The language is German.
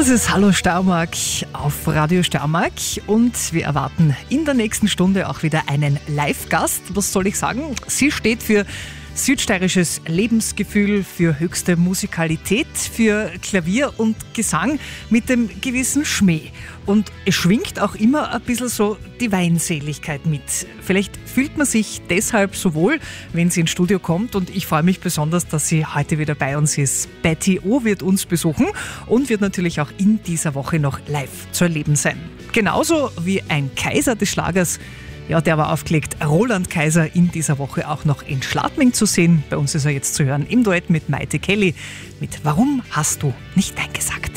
Das ist Hallo Steiermark auf Radio Steiermark und wir erwarten in der nächsten Stunde auch wieder einen Live-Gast. Was soll ich sagen? Sie steht für südsteirisches Lebensgefühl, für höchste Musikalität, für Klavier und Gesang mit dem gewissen Schmäh. Und es schwingt auch immer ein bisschen so die Weinseligkeit mit. Vielleicht fühlt man sich deshalb so wohl, wenn sie ins Studio kommt, und ich freue mich besonders, dass sie heute wieder bei uns ist. Betty O wird uns besuchen und wird natürlich auch in dieser Woche noch live zu erleben sein. Genauso wie ein Kaiser des Schlagers. Ja, der war aufgelegt. Roland Kaiser in dieser Woche auch noch in Schladming zu sehen. Bei uns ist er jetzt zu hören im Duett mit Maite Kelly mit Warum hast du nicht Nein gesagt?